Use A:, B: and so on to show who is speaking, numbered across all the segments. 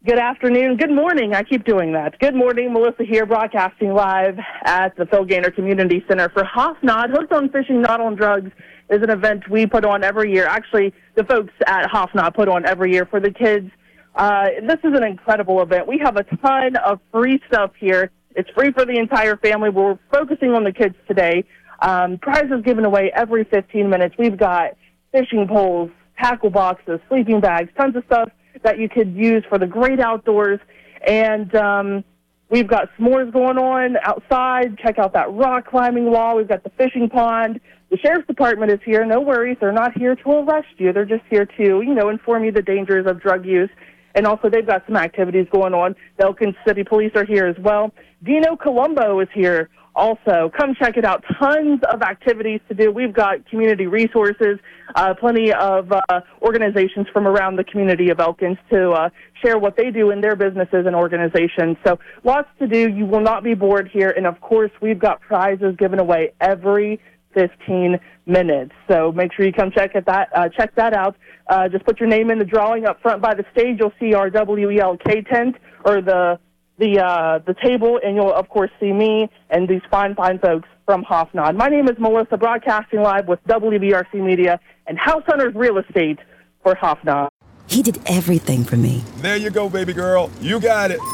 A: Good afternoon. Good morning. I keep doing that. Good morning. Melissa here, broadcasting live at the Phil Gaynor Community Center for Hofnod. Hooked on Fishing, Not on Drugs is an event we put on every year. Actually, the folks at Hofnod put on every year for the kids. This is an incredible event. We have a ton of free stuff here. It's free for the entire family. We're focusing on the kids today. Prizes given away every 15 minutes. We've got fishing poles, tackle boxes, sleeping bags, tons of stuff that you could use for the great outdoors. And we've got s'mores going on outside. Check out that rock climbing wall. We've got the fishing pond. The sheriff's department is here. No worries. They're not here to arrest you. They're just here to, inform you the dangers of drug use. And also they've got some activities going on. The Elkins City Police are here as well. Dino Colombo is here also. Come check it out. Tons of activities to do. We've got community resources, plenty of organizations from around the community of Elkins to share what they do in their businesses and organizations. So lots to do. You will not be bored here. And, of course, we've got prizes given away every 15 minutes. So make sure you come check that out. Just put your name in the drawing up front by the stage. You'll see our WELK tent or the table, and you'll, of course, see me and these fine folks from Hofnod. My name is Melissa, broadcasting live with WBRC Media and House Hunters Real Estate for Hofnod.
B: He did everything for me.
C: There you go, baby girl. You got it.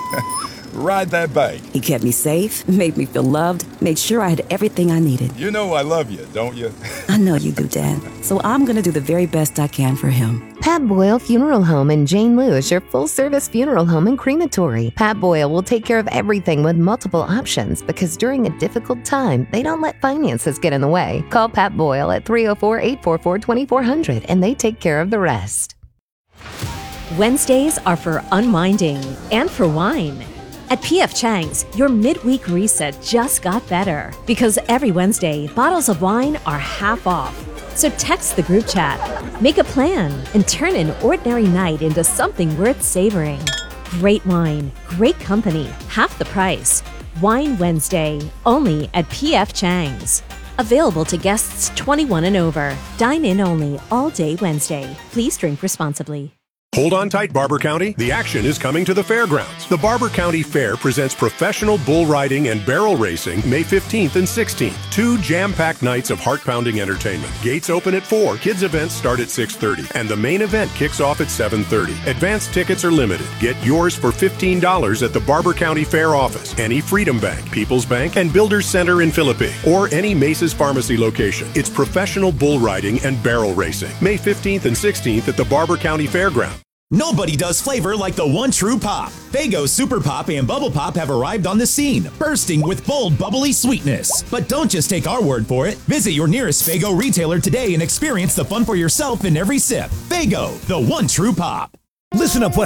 C: Ride that bike.
B: He kept me safe, made me feel loved, made sure I had everything I needed.
C: You know I love you, don't you?
B: I know you do, Dad. So I'm going to do the very best I can for him.
D: Pat Boyle Funeral Home in Jane Lewis, your full-service funeral home and crematory. Pat Boyle will take care of everything with multiple options because during a difficult time, they don't let finances get in the way. Call Pat Boyle at 304-844-2400 and they take care of the rest.
E: Wednesdays are for unwinding and for wine. At P.F. Chang's, your midweek reset just got better because every Wednesday, bottles of wine are half off. So text the group chat, make a plan, and turn an ordinary night into something worth savoring. Great wine, great company, half the price. Wine Wednesday, only at P.F. Chang's. Available to guests 21 and over. Dine in only all day Wednesday. Please drink responsibly.
F: Hold on tight, Barber County. The action is coming to the fairgrounds. The Barber County Fair presents professional bull riding and barrel racing May 15th and 16th. 2 jam-packed nights of heart-pounding entertainment. Gates open at 4. Kids events start at 6:30. And the main event kicks off at 7:30. Advanced tickets are limited. Get yours for $15 at the Barber County Fair office, any Freedom Bank, People's Bank, and Builders Center in Philippi, or any Mace's Pharmacy location. It's professional bull riding and barrel racing. May 15th and 16th at the Barber County Fairground.
G: Nobody does flavor like the one true pop. Faygo Super Pop and Bubble Pop have arrived on the scene, bursting with bold, bubbly sweetness. But don't just take our word for it. Visit your nearest Faygo retailer today and experience the fun for yourself in every sip. Faygo, the one true pop.
H: Listen up, West